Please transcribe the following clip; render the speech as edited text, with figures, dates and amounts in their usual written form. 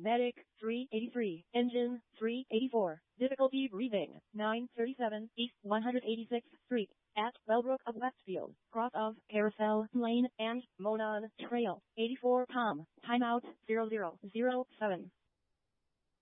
Medic 383. Engine 384. Difficulty breathing 937 East 186th Street. At Wellbrook of Westfield, cross of Carousel Lane and Monon Trail, 84 Timeout 0007.